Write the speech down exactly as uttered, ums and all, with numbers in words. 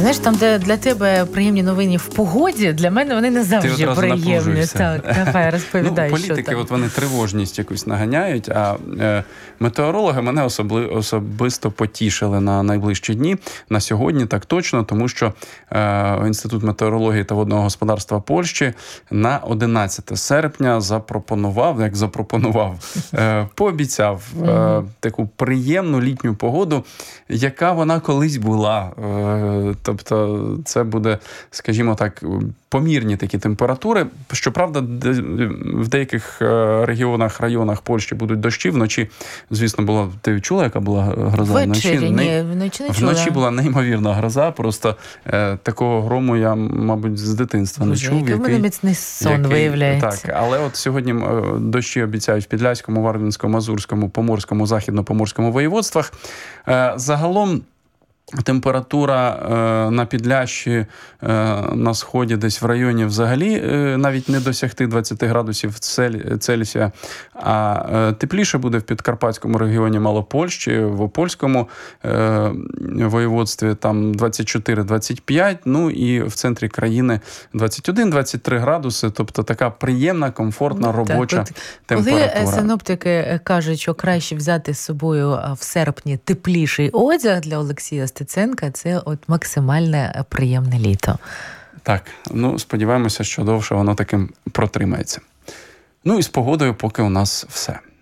Знаєш, там, де для тебе приємні новини в погоді, для мене вони не завжди приємні. Так, давай, розповідай, ну, що політики, там. От вони тривожність якусь наганяють, а е, метеорологи мене особли, особисто потішили на найближчі дні, на сьогодні так точно, тому що е, Інститут метеорології та водного господарства Польщі на одинадцяте серпня запропонував, як запропонував, е, пообіцяв е, таку приємну літню погоду, яка вона колись була. Е, тобто це буде, скажімо так, помірні такі температури. Щоправда, в деяких регіонах, районах Польщі будуть дощі. Вночі, звісно, було, ти чула, яка була гроза? Ввечері, вночі, ні, не, вночі не чула. Вночі була неймовірна гроза, просто е, такого грому я, мабуть, з дитинства Боже, не чув. Який в мене міцний сон, який, виявляється. Так, але от сьогодні дощі обіцяють в Підляському, Варвинському, Мазурському, Поморському, Західно-Поморському воєводствах. Е, загалом температура е, на Підлящі, е, на сході десь в районі взагалі е, навіть не досягти двадцять градусів Цельсія, а е, тепліше буде в Підкарпатському регіоні Малопольщі, в Опольському е, воєводстві там двадцять чотири - двадцять п'ять, ну і в центрі країни двадцять один - двадцять три градуси, тобто така приємна, комфортна, робоча так, от, температура. Коли синоптики кажуть, що краще взяти з собою в серпні тепліший одяг для Олексія Стеценка, це от максимальне приємне літо. Так, ну сподіваємося, що довше воно таким протримається. Ну і з погодою поки у нас все.